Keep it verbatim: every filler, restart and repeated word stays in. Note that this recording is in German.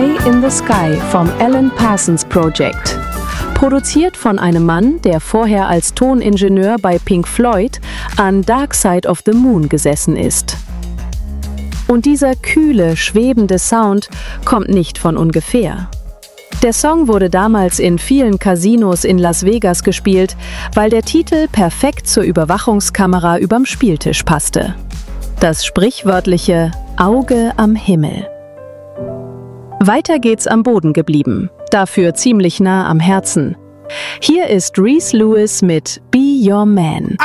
Eye in the Sky vom Alan Parsons Project. Produziert von einem Mann, der vorher als Toningenieur bei Pink Floyd an Dark Side of the Moon gesessen ist. Und dieser kühle, schwebende Sound kommt nicht von ungefähr. Der Song wurde damals in vielen Casinos in Las Vegas gespielt, weil der Titel perfekt zur Überwachungskamera überm Spieltisch passte. Das sprichwörtliche Auge am Himmel. Weiter geht's am Boden geblieben, dafür ziemlich nah am Herzen. Hier ist Reese Lewis mit Be Your Man.